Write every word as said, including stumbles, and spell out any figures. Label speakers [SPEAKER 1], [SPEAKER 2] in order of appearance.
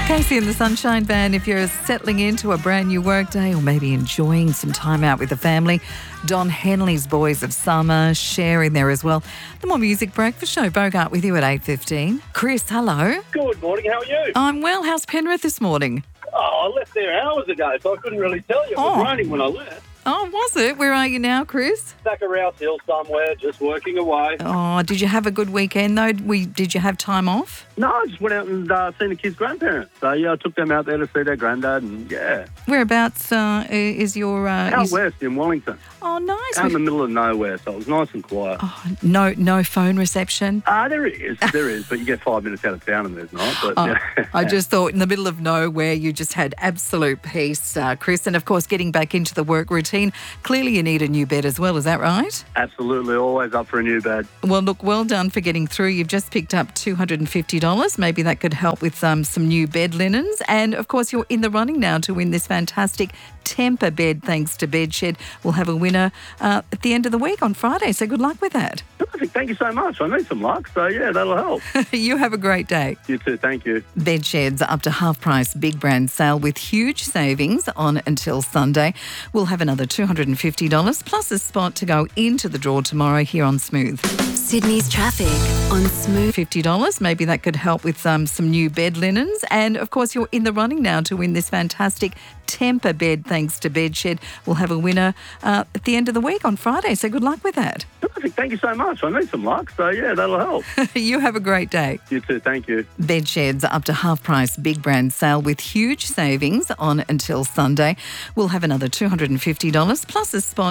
[SPEAKER 1] Casey and the Sunshine Band, if you're settling into a brand new workday or maybe enjoying some time out with the family, Don Henley's Boys of Summer, Cher in there as well. The More Music Breakfast Show, Bogart with you at eight fifteen. Chris, hello.
[SPEAKER 2] Good morning, how are you?
[SPEAKER 1] I'm well. How's Penrith this morning?
[SPEAKER 2] Oh, I left there hours ago, so I couldn't really tell you. It was
[SPEAKER 1] Oh.
[SPEAKER 2] raining when I left.
[SPEAKER 1] Oh, was it? Where are you now, Chris?
[SPEAKER 2] Back at Rouse Hill somewhere, just working away.
[SPEAKER 1] Oh, did you have a good weekend though? We Did you have time off?
[SPEAKER 2] No, I just went out and uh, seen the kids' grandparents. So, yeah, I took them out there to see their granddad, and, yeah.
[SPEAKER 1] Whereabouts uh, is your... Uh,
[SPEAKER 2] Out
[SPEAKER 1] is-
[SPEAKER 2] west in Wellington.
[SPEAKER 1] Oh, nice.
[SPEAKER 2] Out in the middle of nowhere, so it was nice and quiet.
[SPEAKER 1] Oh, no, no phone reception?
[SPEAKER 2] Ah, there is, there is, but you get five minutes out of town and there's not. But,
[SPEAKER 1] Oh,
[SPEAKER 2] yeah.
[SPEAKER 1] I just thought in the middle of nowhere you just had absolute peace, uh, Chris. And of course, getting back into the work routine. Clearly you need a new bed as well, is that right?
[SPEAKER 2] Absolutely, always up for a new bed.
[SPEAKER 1] Well, look, well done for getting through. You've just picked up two hundred fifty dollars. Maybe that could help with um, some new bed linens. And of course, you're in the running now to win this fantastic Temper bed thanks to Bedshed. We'll have a winner uh, at the end of the week on Friday. So good luck with that.
[SPEAKER 2] Perfect, thank you so much. I need some luck, so, yeah, that'll help.
[SPEAKER 1] You have a great day.
[SPEAKER 2] You too, thank you.
[SPEAKER 1] Bedshed's up to half price big brand sale with huge savings on until Sunday. We'll have another two hundred fifty dollars plus a spot to go into the draw tomorrow here on Smooth.
[SPEAKER 3] Sydney's traffic on Smooth.
[SPEAKER 1] fifty dollars. Maybe that could help with um, some new bed linens. And of course, you're in the running now to win this fantastic Temper bed thanks to Bedshed. We'll have a winner uh, at the end of the week on Friday. So good luck with that.
[SPEAKER 2] Perfect, thank you so much. I need some luck, so, yeah, that'll help.
[SPEAKER 1] You have a great day.
[SPEAKER 2] You too, thank you.
[SPEAKER 1] Bedshed's up to half price big brand sale with huge savings on until Sunday. We'll have another two hundred fifty dollars plus a spot